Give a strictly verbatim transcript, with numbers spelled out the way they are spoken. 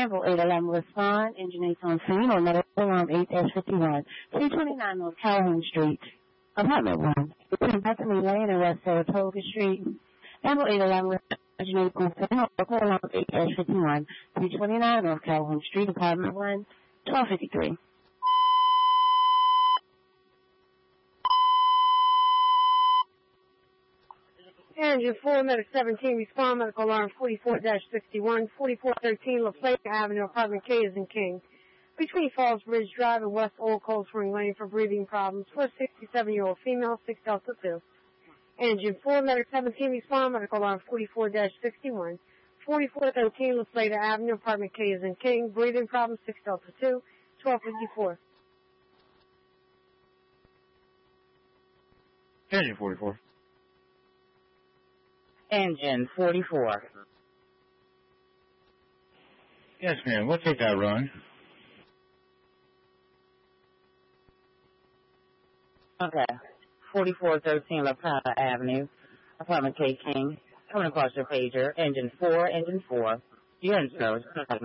Amble eight eleven respond. Engine eight on scene on medical alarm eight fifty-one. two twenty-nine North Calhoun Street. Apartment one. Between Bethany Lane and West Saratoga Street. Amble eight eleven engine eight on scene on medical alarm eight fifty-one. two twenty-nine North Calhoun Street. Apartment one. twelve fifty-three. Engine four, Medic seventeen, respond, medical alarm forty-four sixty-one, forty-four thirteen La Plata Avenue, apartment K is in King. Between Falls Bridge Drive and West Old Cold Spring Lane for breathing problems for a sixty-seven-year-old female, six Delta two. Engine four, Medic seventeen, respond, medical alarm forty-four sixty-one, forty-four thirteen La Plata Avenue, apartment K is in King, breathing problems, six Delta two, twelve fifty-four. Engine forty-four. Engine forty-four. Yes, ma'am. We'll take that run. Okay. forty-four thirteen La Plata Avenue, apartment K King. Coming across your pager. Engine four, engine four. You're in service.